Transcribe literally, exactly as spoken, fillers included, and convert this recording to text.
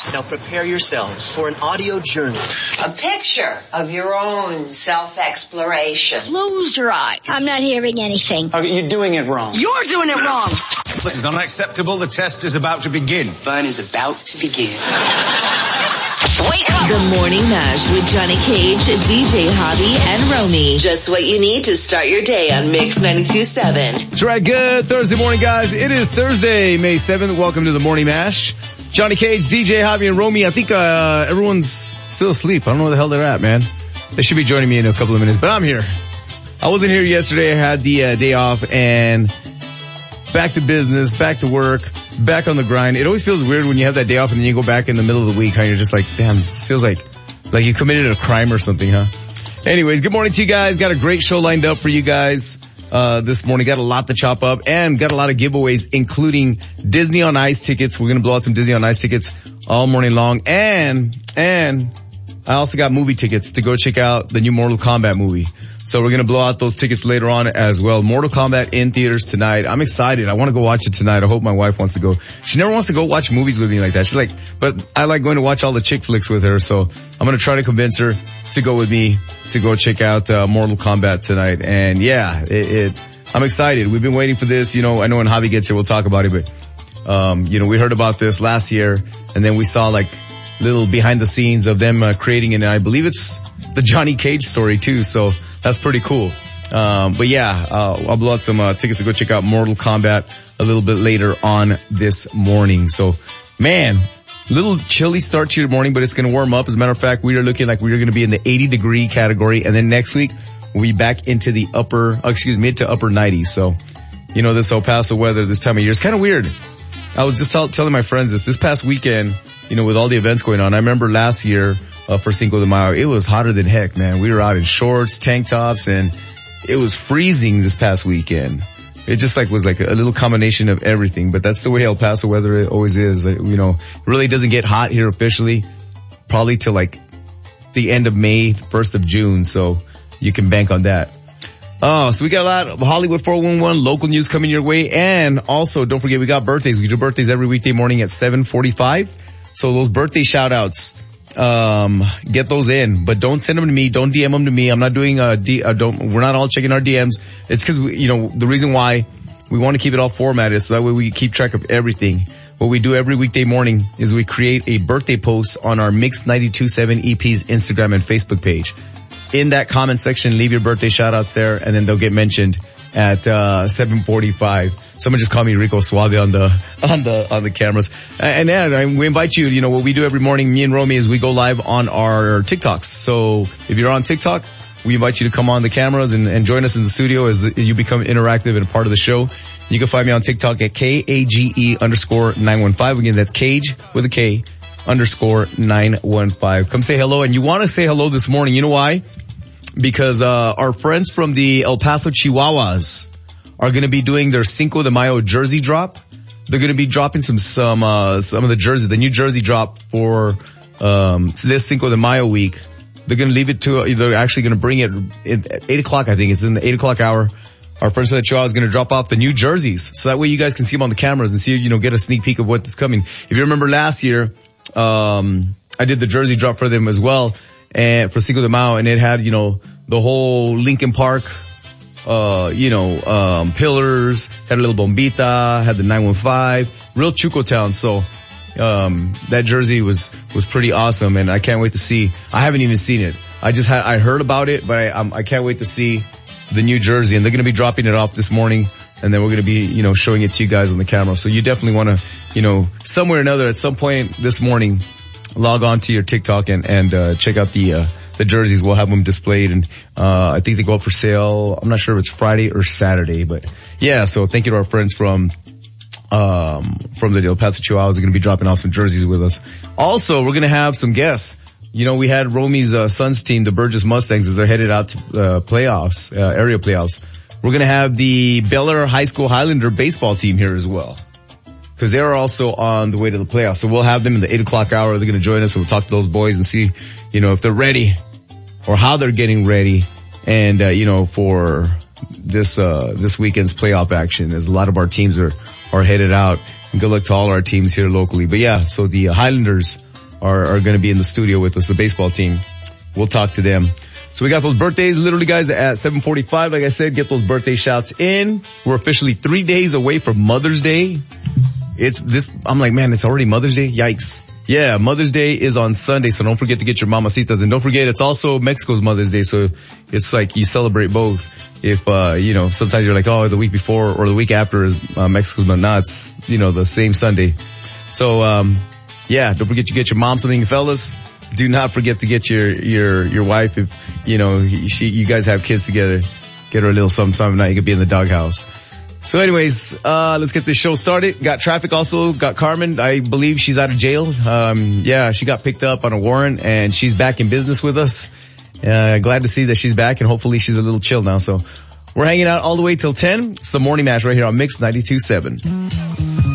Now prepare yourselves for an audio journey. A picture of your own self-exploration. Close your eyes. I'm not hearing anything. Okay, you're doing it wrong. You're doing it wrong. This is unacceptable. The test is about to begin. Fun is about to begin. Wake up! The Morning Mash with Johnny Cage, D J Hobby, and Romy. Just what you need to start your day on Mix ninety-two point seven. That's right. Good Thursday morning, guys. It is Thursday, May seventh. Welcome to the Morning Mash. Johnny Cage, D J Hobby, and Romy. I think uh everyone's still asleep. I don't know where the hell they're at, man. They should be joining me in a couple of minutes, but I'm here. I wasn't here yesterday. I had the uh, day off, and back to business, back to work, back on the grind. It always feels weird when you have that day off and then you go back in the middle of the week, how you're just like, damn, this feels like like you committed a crime or something, huh? Anyways, good morning to you guys. Got a great show lined up for you guys uh this morning. Got a lot to chop up and got a lot of giveaways, including Disney on Ice tickets. We're going to blow out some Disney on Ice tickets all morning long. And, and I also got movie tickets to go check out the new Mortal Kombat movie. So we're going to blow out those tickets later on as well. Mortal Kombat in theaters tonight. I'm excited. I want to go watch it tonight. I hope my wife wants to go. She never wants to go watch movies with me like that. She's like, but I like going to watch all the chick flicks with her. So I'm going to try to convince her to go with me to go check out uh, Mortal Kombat tonight. And yeah, it, it, I'm excited. We've been waiting for this. You know, I know when Javi gets here, we'll talk about it, but, um, you know, we heard about this last year and then we saw like little behind the scenes of them uh, creating it. And I believe it's the Johnny Cage story too. So that's pretty cool. Um, but yeah, uh, I'll blow out some uh, tickets to go check out Mortal Kombat a little bit later on this morning. So man, little chilly start to your morning, but it's going to warm up. As a matter of fact, we are looking like we're going to be in the eighty degree category. And then next week we'll be back into the upper, oh, excuse me, mid to upper nineties. So, you know, this El Paso weather this time of year is kind of weird. I was just tell, telling my friends this, this past weekend, you know, with all the events going on. I remember last year, uh, for Cinco de Mayo, it was hotter than heck, man. We were out in shorts, tank tops, and it was freezing this past weekend. It just like was like a little combination of everything, but that's the way El Paso weather always is. Like, you know, it really doesn't get hot here officially, probably till like the end of May, first of June. So you can bank on that. Oh, so we got a lot of Hollywood four one one local news coming your way. And also don't forget, we got birthdays. We do birthdays every weekday morning at seven forty-five. So those birthday shout outs, um, get those in, but don't send them to me. Don't D M them to me. I'm not doing a D, uh, don't, we're not all checking our D Ms. It's cause we, you know, the reason why we want to keep it all formatted so that way we keep track of everything. What we do every weekday morning is we create a birthday post on our Mix ninety-two point seven E P's Instagram and Facebook page. In that comment section, leave your birthday shout outs there and then they'll get mentioned at, uh, seven forty-five. Someone just called me Rico Suave on the, on the, on the cameras. And yeah, we invite you, you know, what we do every morning, me and Romy, is we go live on our TikToks. So if you're on TikTok, we invite you to come on the cameras and, and join us in the studio as you become interactive and a part of the show. You can find me on TikTok at K A G E underscore nine one five. Again, that's Cage with a K underscore nine one five. Come say hello. And you want to say hello this morning. You know why? Because, uh, our friends from the El Paso Chihuahuas are going to be doing their Cinco de Mayo jersey drop. They're going to be dropping some, some, uh, some of the jersey, the new jersey drop for, um, this Cinco de Mayo week. They're going to leave it to, they're actually going to bring it at eight o'clock. I think it's in the eight o'clock hour. Our friends from the Chihuahua is going to drop off the new jerseys. So that way you guys can see them on the cameras and see, you know, get a sneak peek of what's coming. If you remember last year, um, I did the jersey drop for them as well. And for Cinco de Mayo, and it had, you know, the whole Lincoln Park, uh, you know, um, pillars, had a little bombita, had the nine one five, real Chuco town. So, um, that jersey was, was pretty awesome. And I can't wait to see, I haven't even seen it. I just had, I heard about it, but I, I'm, I can't wait to see the new jersey. And they're going to be dropping it off this morning. And then we're going to be, you know, showing it to you guys on the camera. So you definitely want to, you know, somewhere or another at some point this morning, log on to your TikTok and, and, uh, check out the, uh, the jerseys. We'll have them displayed and, uh, I think they go up for sale. I'm not sure if it's Friday or Saturday, but yeah, so thank you to our friends from, um, from the El Paso Chihuahuas. They're going to be dropping off some jerseys with us. Also, we're going to have some guests. You know, we had Romy's, uh, son's team, the Burgess Mustangs, as they're headed out to, uh, playoffs, uh, area playoffs. We're going to have the Bel Air High School Highlander baseball team here as well, because they're also on the way to the playoffs. So we'll have them in the eight o'clock hour. They're going to join us. So we'll talk to those boys and see, you know, if they're ready or how they're getting ready. And, uh, you know, for this, uh, this weekend's playoff action, as a lot of our teams are, are headed out. And good luck to all our teams here locally. But yeah, so the Highlanders are, are going to be in the studio with us, the baseball team. We'll talk to them. So we got those birthdays literally, guys, at seven forty-five. Like I said, get those birthday shouts in. We're officially three days away from Mother's Day. It's this, I'm like, man, it's already Mother's Day? Yikes. Yeah, Mother's Day is on Sunday, so don't forget to get your mamacitas. And don't forget, it's also Mexico's Mother's Day, so it's like you celebrate both. If, uh, you know, sometimes you're like, oh, the week before or the week after is uh, Mexico's, but not, it's, you know, the same Sunday. So, um, yeah, don't forget to get your mom something, fellas. Do not forget to get your, your, your wife, if, you know, she, you guys have kids together, get her a little something, something. Now you could be in the doghouse. So anyways, uh, let's get this show started. Got traffic also, got Carmen. I believe she's out of jail. Um, yeah, she got picked up on a warrant and she's back in business with us. Uh, glad to see that she's back and hopefully she's a little chill now. So we're hanging out all the way till ten. It's the Morning Mash right here on Mix ninety-two point seven.